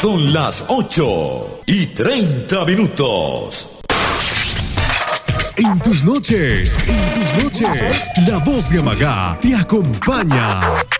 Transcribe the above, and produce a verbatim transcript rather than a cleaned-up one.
Son las ocho y treinta minutos. En tus noches, en tus noches, la voz de Amagá te acompaña.